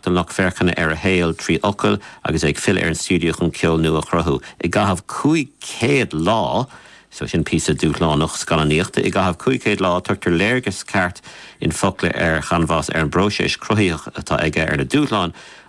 teachtal nach ferchanna ar a héal trí ocail agus ag fil ar an studio chun ceol nua a chruthú. I gcaitheamh 500 lá, so sin písa dúthlánach scalanníochta, I gcaitheamh 500 lá tuirtar léirgus ceart in focail ar chanvas ar an bróiséis cruthaíoch atá aige ar na dúthlán